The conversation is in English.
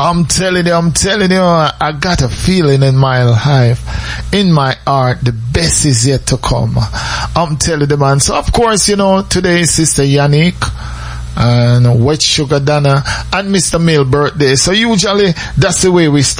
I'm telling you, I got a feeling in my life, in my heart, the best is yet to come. I'm telling you, man. So, of course, today is Sister Yannick, and Wet Sugar Dana, and Mr. Mill birthday. So, usually, that's the way we start.